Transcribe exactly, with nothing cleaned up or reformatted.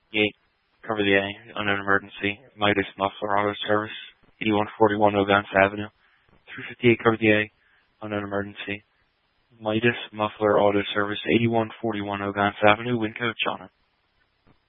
Gate, cover the A, unknown emergency. Midas Muffler Auto Service, eighty-one forty-one Ovance Avenue. three fifty-eight, cover the A, unknown emergency. Midas Muffler Auto Service, eighty-one forty-one Ovance Avenue, wind code China.